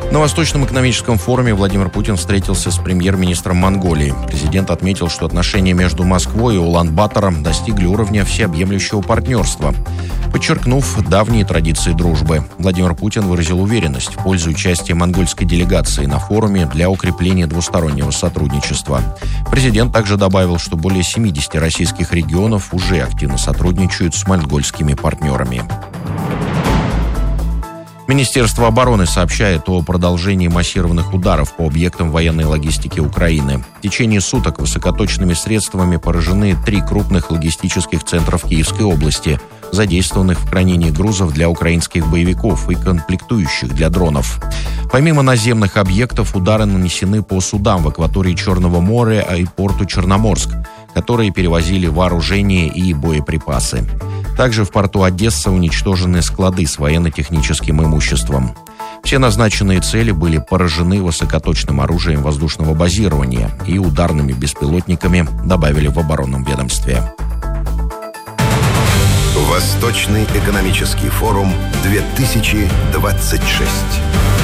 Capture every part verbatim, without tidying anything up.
На Восточном экономическом форуме Владимир Путин встретился с премьер-министром Монголии. Президент отметил, что отношения между Москвой и Улан-Батором достигли уровня всеобъемлющего партнерства, подчеркнув давние традиции дружбы. Владимир Путин выразил уверенность в пользу участия монгольской делегации на форуме для укрепления двустороннего сотрудничества. Президент также добавил, что более семидесяти российских регионов уже активно сотрудничают с монгольскими партнерами. Министерство обороны сообщает о продолжении массированных ударов по объектам военной логистики Украины. В течение суток высокоточными средствами поражены три крупных логистических центра в Киевской области, задействованных в хранении грузов для украинских боевиков и комплектующих для дронов. Помимо наземных объектов, удары нанесены по судам в акватории Черного моря и порту Черноморск, которые перевозили вооружение и боеприпасы. Также в порту Одесса уничтожены склады с военно-техническим имуществом. Все назначенные цели были поражены высокоточным оружием воздушного базирования и ударными беспилотниками, добавили в оборонном ведомстве. Восточный экономический форум две тысячи двадцать шесть.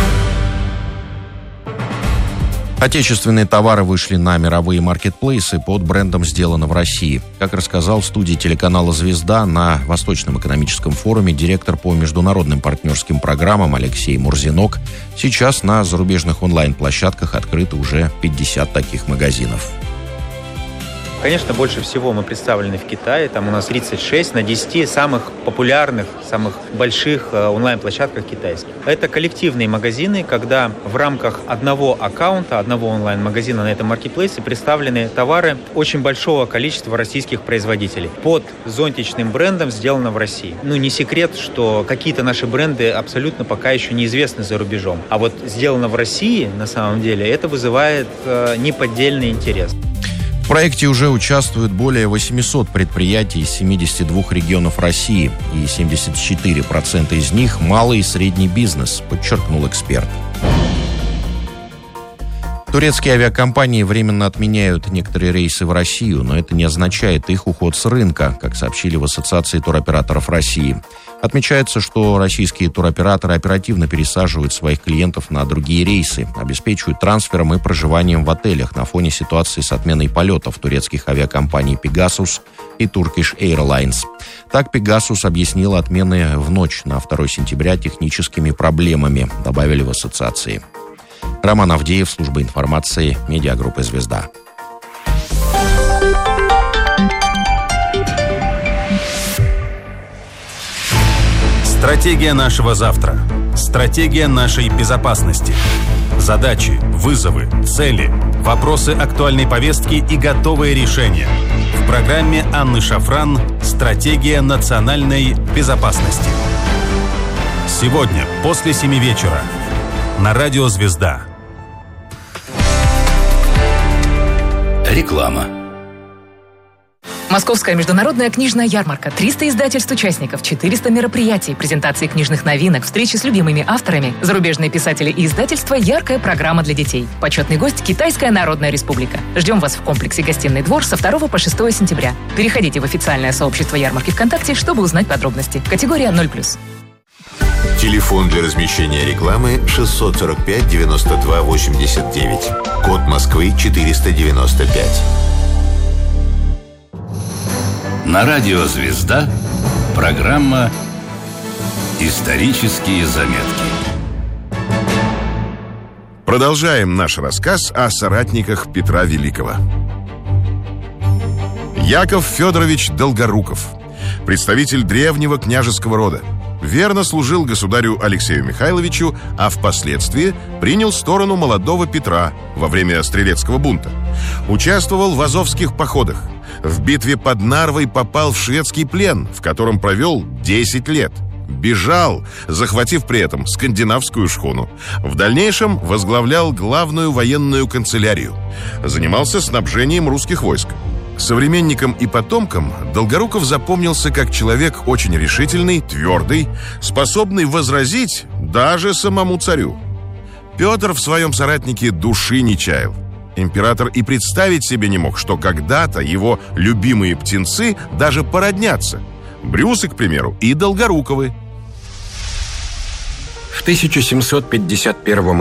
Отечественные товары вышли на мировые маркетплейсы под брендом «Сделано в России». Как рассказал в студии телеканала «Звезда» на Восточном экономическом форуме директор по международным партнерским программам Алексей Мурзинок, сейчас на зарубежных онлайн-площадках открыто уже пятьдесят таких магазинов. Конечно, больше всего мы представлены в Китае. Там у нас тридцать шесть на десяти самых популярных, самых больших онлайн-площадках китайских. Это коллективные магазины, когда в рамках одного аккаунта, одного онлайн-магазина на этом маркетплейсе представлены товары очень большого количества российских производителей под зонтичным брендом «Сделано в России». Ну, не секрет, что какие-то наши бренды абсолютно пока еще неизвестны за рубежом. А вот «Сделано в России» на самом деле это вызывает э, неподдельный интерес. В проекте уже участвуют более восемьсот предприятий из семидесяти двух регионов России, и семьдесят четыре процента из них – малый и средний бизнес, подчеркнул эксперт. Турецкие авиакомпании временно отменяют некоторые рейсы в Россию, но это не означает их уход с рынка, как сообщили в Ассоциации туроператоров России. Отмечается, что российские туроператоры оперативно пересаживают своих клиентов на другие рейсы, обеспечивают трансфером и проживанием в отелях на фоне ситуации с отменой полетов турецких авиакомпаний «Пегасус» и Turkish Airlines. Так, «Пегасус» объяснила отмены в ночь на второе сентября техническими проблемами, добавили в ассоциации. Роман Авдеев, служба информации, медиагруппы «Звезда». Стратегия нашего завтра. Стратегия нашей безопасности. Задачи, вызовы, цели, вопросы актуальной повестки и готовые решения. В программе Анны Шафран «Стратегия национальной безопасности». Сегодня после семи вечера на радио «Звезда». Реклама. Московская международная книжная ярмарка, триста издательств участников, четыреста мероприятий, презентации книжных новинок, встречи с любимыми авторами, зарубежные писатели и издательства, яркая программа для детей. Почетный гость – Китайская Народная Республика. Ждем вас в комплексе «Гостиный двор» со второго по шестое сентября. Переходите в официальное сообщество ярмарки ВКонтакте, чтобы узнать подробности. Категория ноль плюс. Телефон для размещения рекламы шестьсот сорок пять девяносто два восемьдесят девять. Код Москвы четыреста девяносто пять. На радио «Звезда» программа «Исторические заметки». Продолжаем наш рассказ о соратниках Петра Великого. Яков Федорович Долгоруков, представитель древнего княжеского рода, верно служил государю Алексею Михайловичу, а впоследствии принял сторону молодого Петра во время Стрелецкого бунта. Участвовал в азовских походах. В битве под Нарвой попал в шведский плен, в котором провел десять лет. Бежал, захватив при этом скандинавскую шхуну. В дальнейшем возглавлял главную военную канцелярию. Занимался снабжением русских войск. Современникам и потомкам Долгоруков запомнился как человек очень решительный, твердый, способный возразить даже самому царю. Петр в своем соратнике души не чаял. Император и представить себе не мог, что когда-то его любимые птенцы даже породнятся. Брюсы, к примеру, и Долгоруковы. В тысяча семьсот пятьдесят первом